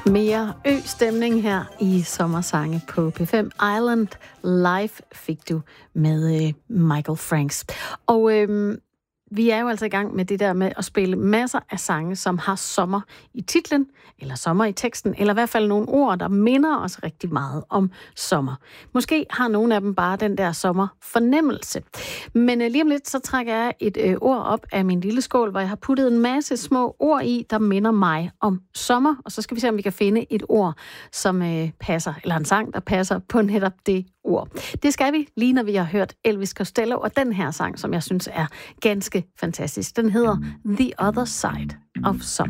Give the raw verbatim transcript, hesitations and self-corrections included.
Mere ø-stemning her i Sommersange på P fem. Island Live fik du med øh, Michael Franks. Og øh, vi er jo altså i gang med det der med at spille masser af sange, som har sommer i titlen, eller sommer i teksten, eller i hvert fald nogle ord, der minder os rigtig meget om sommer. Måske har nogle af dem bare den der sommerfornemmelse. Men øh, lige om lidt, så trækker jeg et øh, ord op af min lille skål, hvor jeg har puttet en masse små ord i, der minder mig om sommer. Og så skal vi se, om vi kan finde et ord, som øh, passer, eller en sang, der passer på netop det ord. Det skal vi, lige når vi har hørt Elvis Costello, og den her sang, som jeg synes er ganske fantastisk. Den hedder The Other Side of Summer.